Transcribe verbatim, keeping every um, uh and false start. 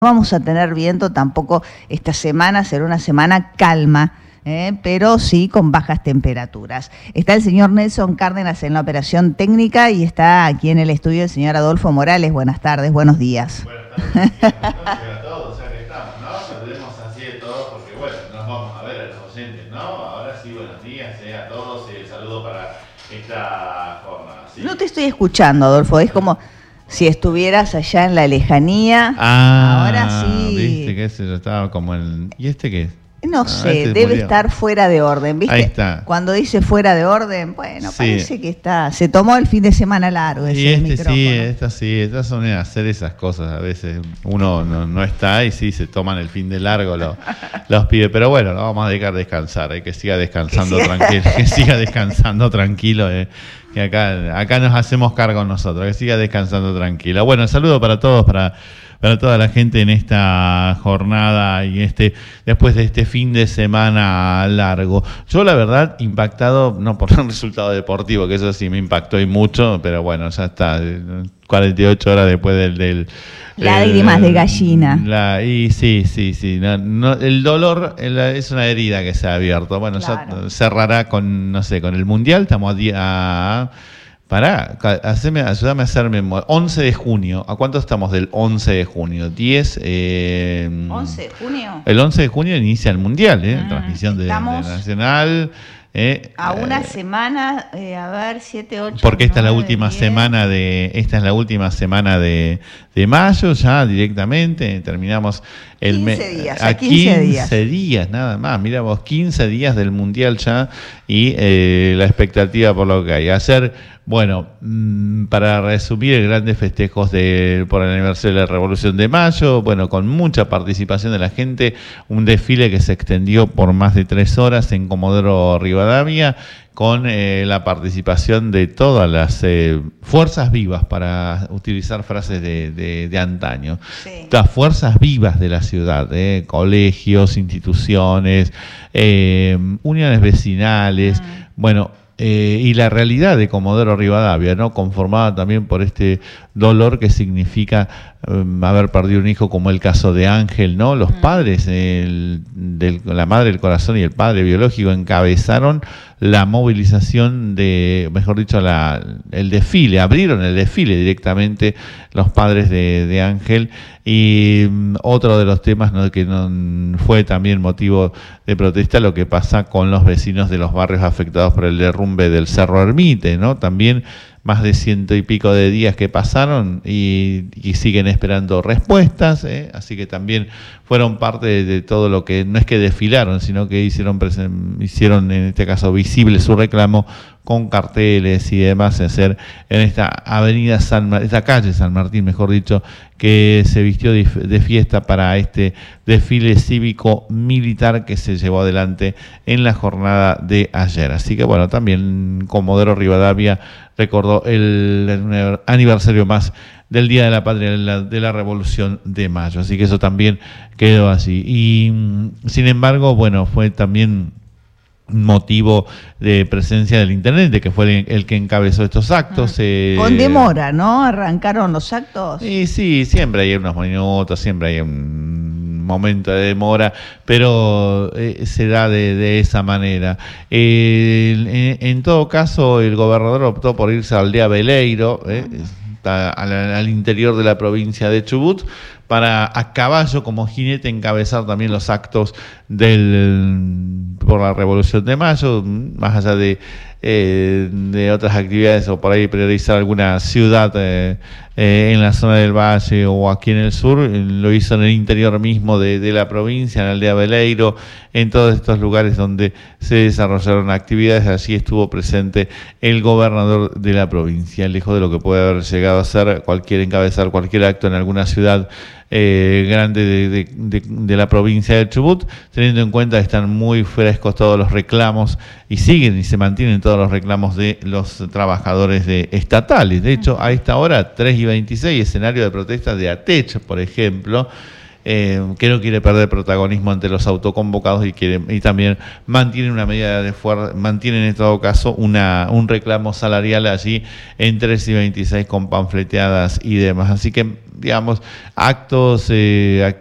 vamos a tener viento tampoco esta semana, será una semana calma, eh, pero sí con bajas temperaturas. Está el señor Nelson Cárdenas en la operación técnica y está aquí en el estudio el señor Adolfo Morales. Buenas tardes, buenos días. Buenas tardes, a todos, ya que estamos, ¿no? Saludemos así de todos porque, bueno, nos vamos a ver a los oyentes, ¿no? Ahora sí, buenos días eh, a todos y el saludo para esta jornada. ¿Sí? No te estoy escuchando, Adolfo, es como si estuvieras allá en la lejanía. Ah, ahora sí. Viste que ese yo estaba como en... ¿Y este qué es? No ah, sé, este debe murió. estar fuera de orden, ¿viste? Ahí está. Cuando dice fuera de orden, bueno, Sí. parece que está, se tomó el fin de semana largo ese Y este micrófono. sí, estas sí, estas son de hacer esas cosas. A veces uno no, no está y sí se toman el fin de largo los, los pibes. Pero bueno, lo vamos a dejar descansar, eh, que siga descansando Que siga. tranquilo, que siga descansando tranquilo. Eh, que acá, acá nos hacemos cargo nosotros, que siga descansando tranquilo. Bueno, saludo para todos, para para toda la gente en esta jornada y este después de este fin de semana largo. Yo la verdad impactado, no por un resultado deportivo, que eso sí me impactó y mucho, pero bueno, ya está, cuarenta y ocho horas después del... del Lágrimas el, de gallina. La, y sí, sí, sí, no, no, el dolor el, es una herida que se ha abierto. Bueno, Claro. ya cerrará con, no sé, con el Mundial, estamos a... día a Pará, haceme, ayúdame a hacer memoria. once de junio. ¿A cuánto estamos del once de junio? diez. Eh, ¿once de junio? El once de junio inicia el Mundial, ¿eh? Mm, Transmisión de, de estamos Nacional. Eh, A una eh, semana, eh, a ver, siete, ocho. Porque esta es la nueve, última diez. semana de esta es la última semana de, de mayo ya directamente terminamos el mes quince días, a quince días. quince días nada más, mira vos, quince días del Mundial ya y eh, la expectativa por lo que hay. Hacer, bueno, mmm, para resumir, grandes festejos de, por el aniversario de la Revolución de Mayo, bueno, con mucha participación de la gente, un desfile que se extendió por más de tres horas en Comodoro Rivadavia, con eh, la participación de todas las eh, fuerzas vivas, para utilizar frases de, de, de antaño. Sí. Las fuerzas vivas de la ciudad, eh, colegios, instituciones, eh, uniones vecinales, mm. bueno, eh, y la realidad de Comodoro Rivadavia, ¿no? Conformada también por este dolor que significa um, haber perdido un hijo, como el caso de Ángel, ¿no? Los mm. padres, el, del, la madre del corazón y el padre biológico encabezaron la movilización de, mejor dicho, la, el desfile, abrieron el desfile directamente los padres de, de Ángel. Y um, otro de los temas, ¿no?, que no fue también motivo de protesta, lo que pasa con los vecinos de los barrios afectados por el derrumbe del Cerro Ermite, ¿no? También más de ciento y pico de días que pasaron y, y siguen esperando respuestas, ¿eh? Así que también fueron parte de, de todo lo que, no es que desfilaron, sino que hicieron, hicieron en este caso visible su reclamo con carteles y demás, hacer en esta avenida San esta calle San Martín, mejor dicho, que se vistió de, de fiesta para este desfile cívico militar que se llevó adelante en la jornada de ayer. Así que bueno, también Comodoro Rivadavia recordó el, el aniversario más del Día de la Patria, de la, de la Revolución de Mayo. Así que eso también quedó así. Y sin embargo, bueno, fue también motivo de presencia del intendente, que fue el, el que encabezó estos actos. Ah, eh, con demora, ¿no? ¿Arrancaron los actos? Y sí, siempre hay unos minutos, siempre hay un momento de demora, pero eh, se da de, de esa manera. Eh, en, en todo caso, el gobernador optó por irse a Aldea Veleiro, eh, al, al interior de la provincia de Chubut, para a caballo, como jinete, encabezar también los actos del por la Revolución de Mayo, más allá de, eh, de otras actividades, o por ahí priorizar alguna ciudad eh, eh, en la zona del Valle o aquí en el sur. Lo hizo en el interior mismo de, de la provincia, en la Aldea Veleiro, en todos estos lugares donde se desarrollaron actividades. Allí estuvo presente el gobernador de la provincia, lejos de lo que puede haber llegado a ser cualquier encabezar cualquier acto en alguna ciudad Eh, grande de, de, de, de la provincia de Chubut, teniendo en cuenta que están muy frescos todos los reclamos y siguen y se mantienen todos los reclamos de los trabajadores de estatales. De hecho, a esta hora, tres y veintiséis, escenario de protestas de ATECH, por ejemplo, eh, que no quiere perder protagonismo ante los autoconvocados y quiere y también mantienen una medida de fuerza, mantienen en todo caso una, un reclamo salarial allí en tres y veintiséis con panfleteadas y demás. Así que, digamos, actos, eh,